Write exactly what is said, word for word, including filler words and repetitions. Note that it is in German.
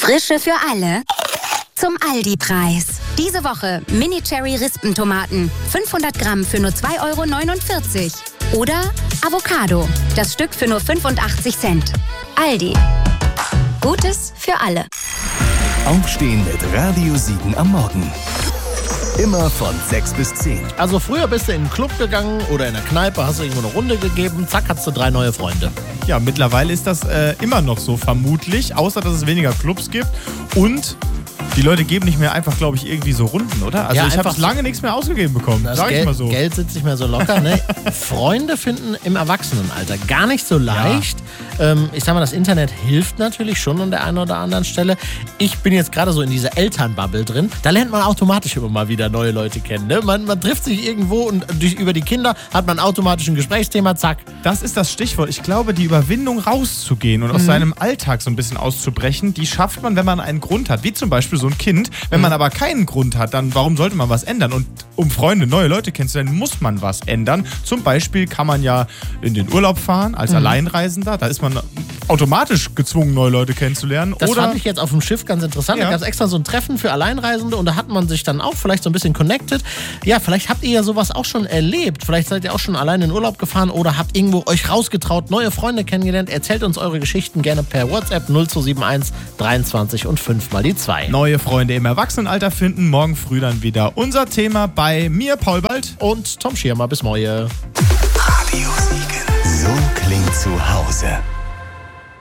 Frische für alle zum Aldi-Preis. Diese Woche Mini-Cherry-Rispentomaten. fünfhundert Gramm für nur zwei Euro neunundvierzig. Oder Avocado. Das Stück für nur fünfundachtzig Cent. Aldi. Gutes für alle. Aufstehen mit Radio Siegen am Morgen. Immer von sechs bis zehn. Also früher bist du in den Club gegangen oder in der Kneipe, hast du irgendwo eine Runde gegeben, zack, hast du drei neue Freunde. Ja, mittlerweile ist das äh, immer noch so, vermutlich, außer dass es weniger Clubs gibt und die Leute geben nicht mehr einfach, glaube ich, irgendwie so Runden, oder? Also ja, ich habe lange nichts mehr ausgegeben bekommen, das sag Geld, ich mal so. Geld sitzt nicht mehr so locker, ne? Freunde finden im Erwachsenenalter gar nicht so leicht. Ja. Ähm, ich sag mal, das Internet hilft natürlich schon an der einen oder anderen Stelle. Ich bin jetzt gerade so in dieser Elternbubble drin. Da lernt man automatisch immer mal wieder neue Leute kennen. Ne? Man, man trifft sich irgendwo und durch, über die Kinder hat man automatisch ein Gesprächsthema, zack. Das ist das Stichwort. Ich glaube, die Überwindung rauszugehen und aus mhm. seinem Alltag so ein bisschen auszubrechen, die schafft man, wenn man einen Grund hat. Wie zum Beispiel so ein Kind. Wenn man aber keinen Grund hat, dann warum sollte man was ändern? Und um Freunde, neue Leute kennenzulernen, muss man was ändern. Zum Beispiel kann man ja in den Urlaub fahren als mhm. Alleinreisender. Da ist man automatisch gezwungen, neue Leute kennenzulernen. Das Oder fand ich jetzt auf dem Schiff ganz interessant. Ja. Da gab es extra so ein Treffen für Alleinreisende und da hat man sich dann auch vielleicht so ein bisschen connected. Ja, vielleicht habt ihr ja sowas auch schon erlebt. Vielleicht seid ihr auch schon allein in den Urlaub gefahren oder habt irgendwo euch rausgetraut, neue Freunde kennengelernt. Erzählt uns eure Geschichten gerne per WhatsApp null zwei sieben eins dreiundzwanzig und fünf mal die zwei. Neue Freunde im Erwachsenenalter finden. Morgen früh dann wieder unser Thema bei mir, Paul Bald und Tom Schirmer. Bis morgen. Radio Siegen. So klingt zu Hause.